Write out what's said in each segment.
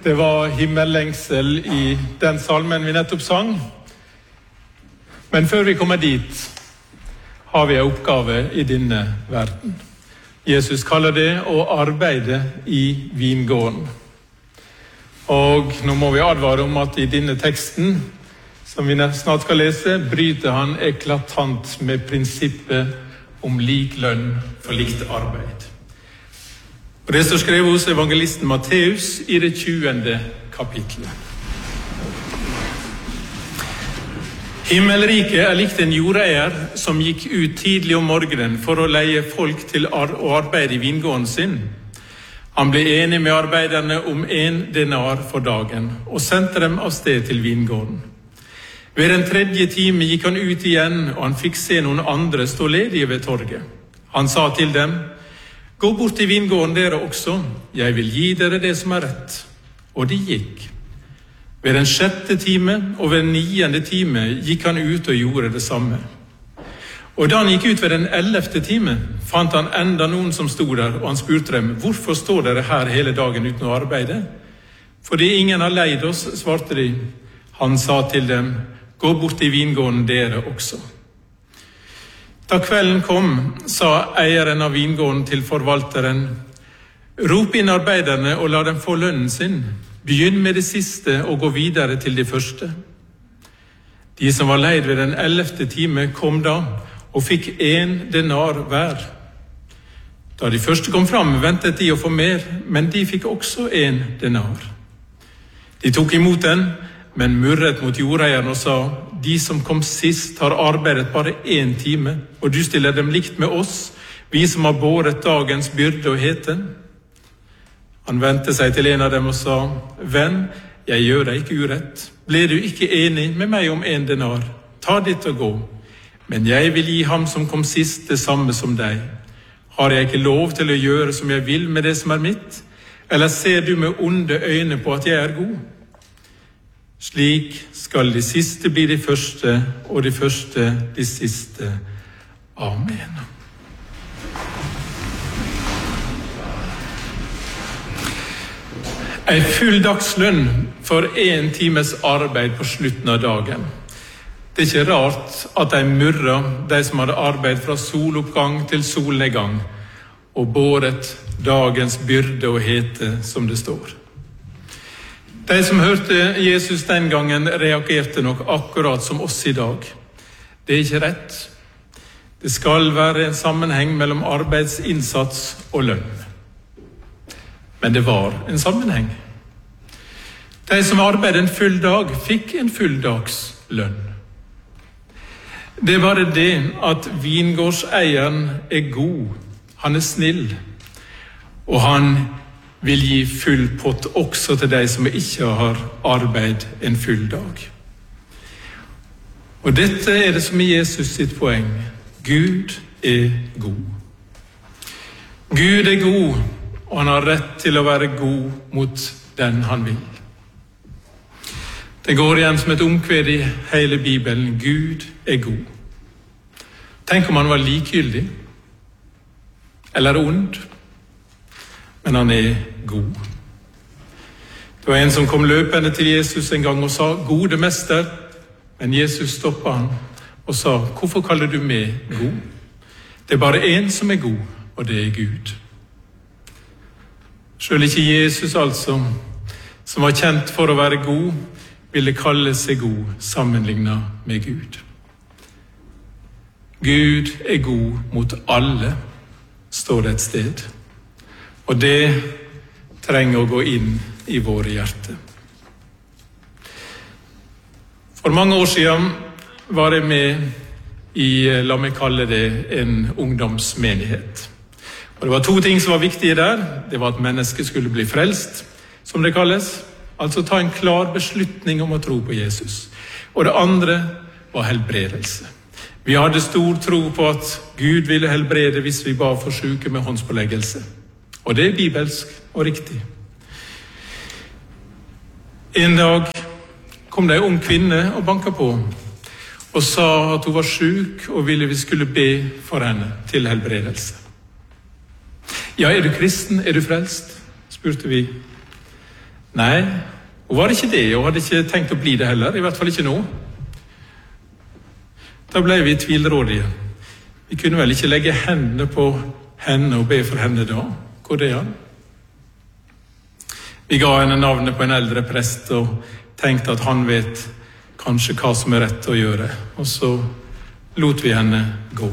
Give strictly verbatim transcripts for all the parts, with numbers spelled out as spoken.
Det var himmellengsel i den salmen vi nettopp sang. Men før vi kommer dit, har vi en oppgave i denne verden. Jesus kaller det å arbeide i vingården. Og nå må vi advare om at i denne teksten, som vi snart skal lese, bryter han eklatant med prinsippet om lik lønn for likt arbeid. Og det står skrevet hos evangelisten Matteus i det tjuende kapitlet. Himmelriket er likt en jordeier som gikk ut tidlig om morgenen for å leie folk til å arbeide i vingården sin. Han ble enig med arbeiderne om en denar for dagen og sendte dem av sted til vingården. Ved den tredje time gikk han ut igjen, og han fikk se noen andre stå ledige ved torget. Han sa til dem: «Gå bort til vingården dere også, jeg vil gi dere det som er rett.» Og de gikk. Ved den sjette time og ved den niende time gikk han ut og gjorde det samme. Og da han gikk ut ved den ellevte time, fant han enda noen som stod der, og han spurte dem: «Hvorfor står dere her hele dagen uten å arbeide?» «Fordi ingen har leid oss», svarte de. Han sa til dem: «Gå bort til vingården dere også.» Da kvelden kom, sa eieren av vingården til forvalteren: «Rop inn arbeiderne og la dem få lønnen sin. Begynn med det siste og gå videre til det første.» De som var leid ved den ellevte time kom da og fikk en denar hver. Da de første kom fram, ventet de å få mer, men de fikk også en denar. De tok imot den, men murret mot jordeieren og sa: «De som kom sist har arbeidet bare en time, og du stiller dem likt med oss, vi som har båret dagens byrde og hete.» Han vendte seg til en av dem og sa: «Venn, jeg gjør deg ikke urett. Ble du ikke enig med meg om en denar? Ta ditt og gå. Men jeg vil gi ham som kom sist det samme som deg. Har jeg ikke lov til å gjøre som jeg vil med det som er mitt? Eller ser du med onde øyne på at jeg er god? Slik skal de siste bli de første, og de første de siste. Amen. En full dagslønn for en times arbeid på slutten av dagen. Det er ikke rart at de murret, de som hadde arbeid fra soloppgang til solnedgang, og båret dagens byrde og hete, som det står. De som hørte Jesus den gangen, reagerte nok akkurat som oss i dag. Det er ikke rett. Det skal være en sammenheng mellom arbeidsinnsats og lønn. Men det var en sammenheng. De som arbeidet en full dag, fikk en full dags lønn. Det er bare det at vingårdseieren er god, han er snill, og han vil gi full pott også til de som ikke har arbeid en full dag. Og dette er det som er Jesus sitt poeng. Gud er god. Gud er god, og han har rett til å være god mot den han vil. Det går igjen som et omkved i hele Bibelen. Gud er god. Tenk om han var likegyldig, eller ond. Men han er god. Det var en som kom løpende til Jesus en gang og sa: «Gode mester», men Jesus stoppet han og sa: «Hvorfor kaller du meg god? Det er bare en som er god, og det er Gud.» Selv ikke Jesus altså, som var kjent for å være god, ville kalle seg god sammenlignet med Gud. Gud er god mot alle, står det et sted. Og det trenger å gå inn i våre hjerter. For mange år siden var jeg med i, la meg kalle det, en ungdomsmenighet. Og det var to ting som var viktige der. Det var at mennesket skulle bli frelst, som det kalles. Altså ta en klar beslutning om å tro på Jesus. Og det andre var helbredelse. Vi hadde stor tro på at Gud ville helbrede hvis vi ba for syke med håndspåleggelse. Og det er bibelsk og riktig. En dag kom det en ung kvinne og banket på, og sa at hun var syk og ville vi skulle be for henne til helbredelse. «Ja, er du kristen? Er du frelst?» spurte vi. Nei, hun var ikke det, og hadde ikke tenkt å bli det heller, i hvert fall ikke nå. Da ble vi tvilrådige. Vi kunne vel ikke legge hendene på henne og be for henne da. Går det an? Vi ga henne navnet på en eldre prest og tenkte at han vet kanskje hva som er rett å gjøre. Og så lot vi henne gå.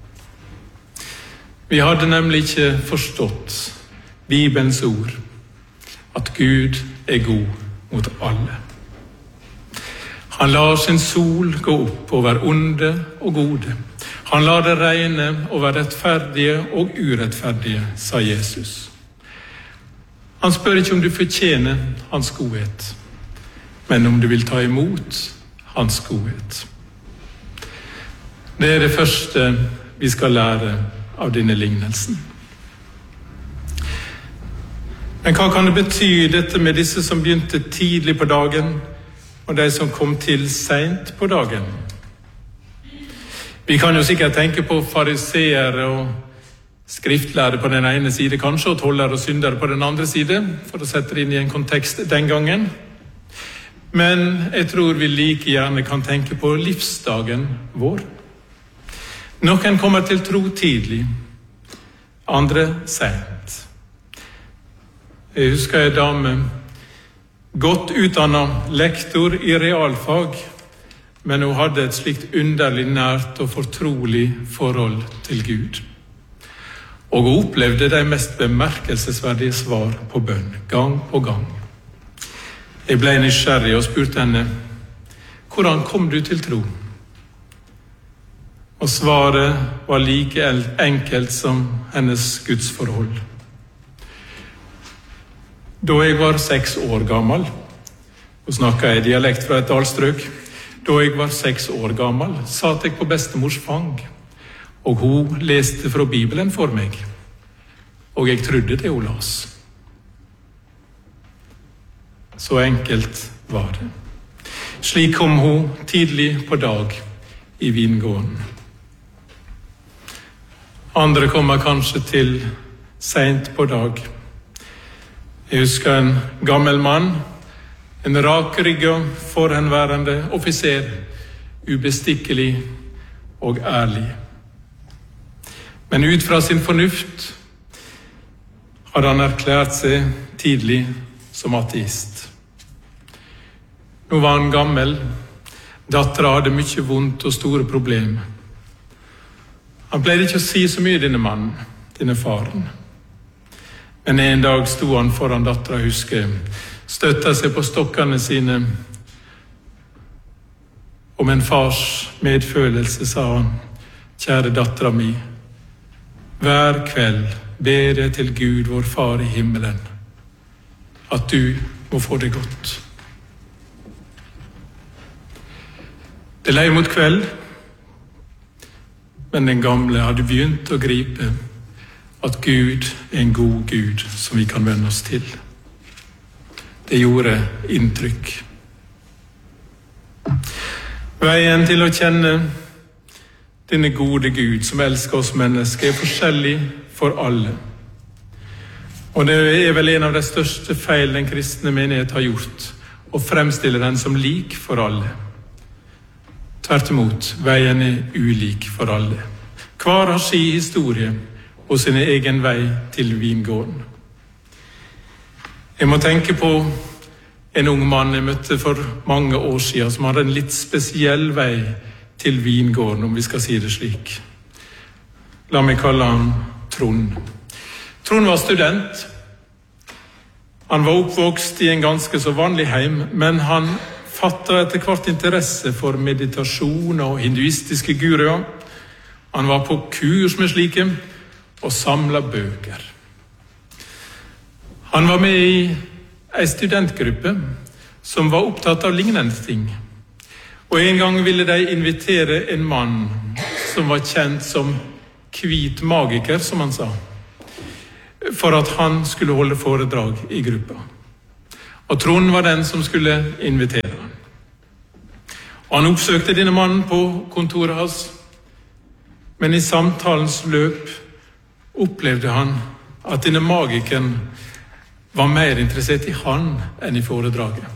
Vi hadde nemlig ikke forstått Bibelens ord, at Gud er god mot alle. Han lar sin sol gå opp over onde og gode. Han lar det regne over rettferdige og urettferdige, sa Jesus. Han spør ikke om du fortjener hans godhet, men om du vil ta imot hans godhet. Det er det første vi skal lære av denne lignelsen. Men hva kan det bety dette med disse som begynte tidlig på dagen, og de som kom til sent på dagen? Vi kan jo sikkert tenke på fariseere og skriftlærere på den ene side, kanskje, og tollere og syndere på den andre side, for å sette det inn i en kontekst den gangen. Men jeg tror vi like gjerne kan tenke på livsdagen vår. Noen kommer til tro tidlig, andre sent. Jeg husker en dame, godt utdannet lektor i realfag, men hun hadde et slikt underlig nært og fortrolig forhold til Gud. Og hun opplevde de mest bemerkelsesverdige svar på bønn, gang på gang. Jeg ble nysgjerrig og spurte henne, hvordan kom du til tro? Og svaret var like enkelt som hennes gudsforhold. Da jeg var seks år gammel, og snakket jeg dialekt fra et dalstrøk, da jeg var seks år gammel, satt jeg på bestemors fang, og hun leste fra Bibelen for meg, og jeg trodde det hun las. Så enkelt var det. Slik kom hun tidlig på dag i vingården. Andre kommer kanskje til sent på dag. Jeg husker en gammel mann, en rakrygget, forhenværende offiser, ubestikkelig og ærlig. Men ut fra sin fornuft hadde han erklært seg tidlig som ateist. Nå var han gammel, datteren hadde mye vondt og store problemer. Han pleide ikke å si så mye, denne mannen, denne faren. Men en dag sto han foran datteren, husker jeg, støttet seg på stokkene sine. Om en fars medfølelse sa han, kjære datteren min, hver kveld ber jeg til Gud, vår far i himmelen, at du må få det godt. Det lei mot kveld, men den gamle hadde begynt å gripe at Gud er en god Gud som vi kan vende oss til. Det gjorde inntrykk. Veien til å kjenne denne gode Gud som elsker oss mennesker er forskjellig for alle. Og det er vel en av de største feil den kristne menighet har gjort, å fremstille den som lik for alle. Tvert imot, veien er ulik for alle. Hver har sin historie og sin egen vei til vingården. Jeg må tenke på en ung mann jeg møtte for mange år siden, som hadde en litt spesiell vei til vingården, om vi skal si det slik. La meg kalle han Trond. Trond var student. Han var oppvokst i en ganske så vanlig heim, men han fattet etter hvert interesse for meditasjon og hinduistiske guruer. Han var på kurs med slike og samlet bøker. Han var med i en studentgruppe som var opptatt av lignende ting. Og en gang ville de invitere en mann som var kjent som hvit magiker, som han sa, for at han skulle holde foredrag i gruppa. Og Trond var den som skulle invitere han. Og han oppsøkte denne mannen på kontoret hans, men i samtalens løp opplevde han at denne magikeren var mer interessert i han enn i foredraget.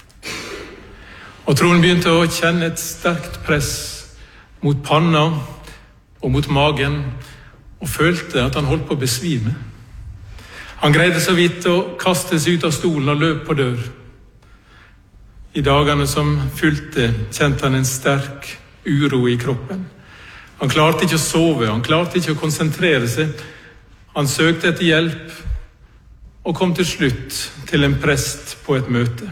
Og Trond begynte å kjenne et sterkt press mot panna og mot magen, og følte at han holdt på å besvime. Han greide så vidt å kaste seg ut av stolen og løp på dør. I dagene som fulgte kjente han en sterk uro i kroppen. Han klarte ikke å sove, han klarte ikke å konsentrere seg. Han søkte etter hjelp og kom til slutt til en prest på et møte.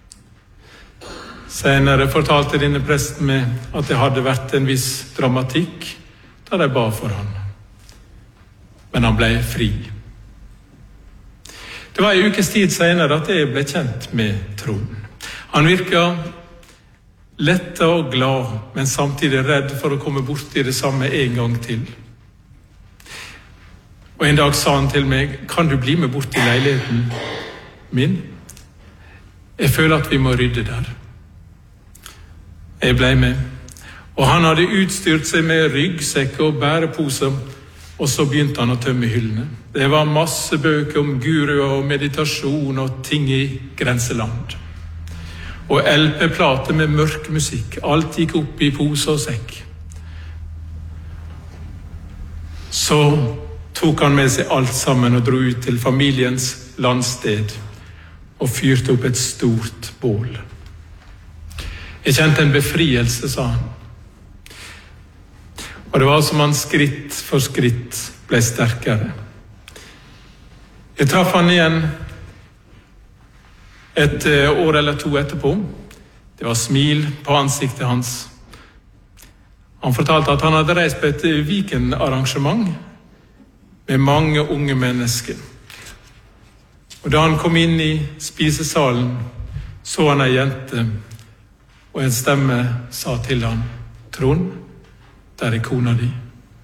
Senere fortalte denne presten meg at det hadde vært en viss dramatikk da de ba for han. Men han ble fri. Det var en ukes tid senere at jeg ble kjent med Trond. Han virket letta og glad, men samtidig redd for å komme bort i det samme en gang til. Og en dag sa han til meg, kan du bli med bort i leiligheten min? Jeg føler at vi må rydde der. Jeg ble med, og han hadde utstyrt seg med ryggsekker og bæreposer, og så begynte han å tømme hyllene. Det var masse bøker om guruer og meditasjon og ting i grenseland. Og L P-plater med mørk musikk. Alt gikk opp i pose og sekk. Så tok han med seg alt sammen og dro ut til familiens landsted og fyrte opp et stort bål. Jeg kjente en befrielse, sa han. Og det var som han skritt for skritt ble sterkere. Jeg traff han igjen et år eller to etterpå. Det var smil på ansiktet hans. Han fortalte at han hadde reist på et weekendarrangement med mange unge mennesker. Og da han kom inn i spisesalen, så han ei jente, og en stemme sa til han, Trond, der er kona di.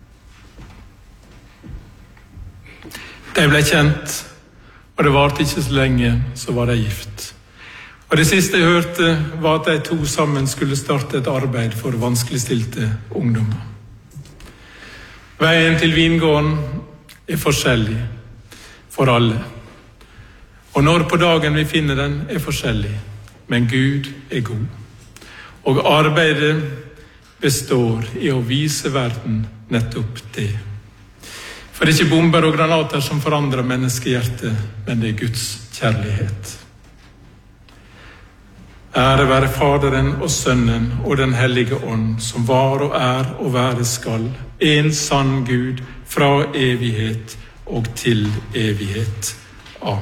De ble kjent, og det varte ikke så lenge, så var de gift. Og det siste jeg hørte var at de to sammen skulle starte et arbeid for vanskeligstilte ungdommer. Veien til vingården er forskjellig for alle. Og når på dagen vi finner den er forskjellig, men Gud er god. Og arbeidet består i å vise verden nettopp det. For det er ikke bomber og granater som forandrer menneskehjertet, men det er Guds kjærlighet. Ære være Faderen og Sønnen og den hellige ånd, som var og er og være skal, en sann Gud fra evighet og til evighet.